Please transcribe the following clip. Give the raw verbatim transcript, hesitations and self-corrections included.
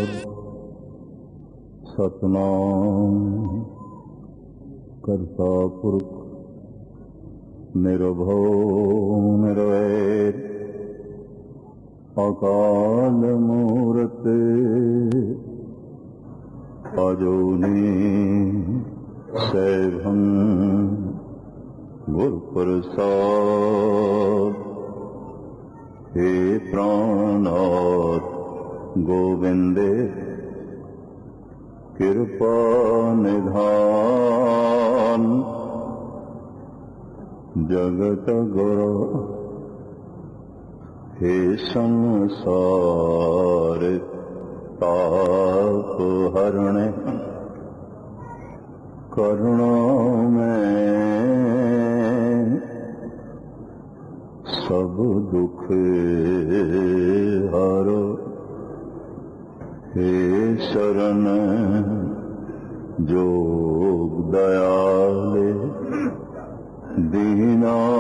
सतनाम करता पुरख निर्भो निर्वैर अकाल मूरत अजोनी सैभं गुर प्रसाद। हे प्राणनाथ गोविंदे कृपा निधान। जगत गुरु हे संसार ताप हरण करुणा में सब दुख हरो। हे शरण जोग दयाले दीना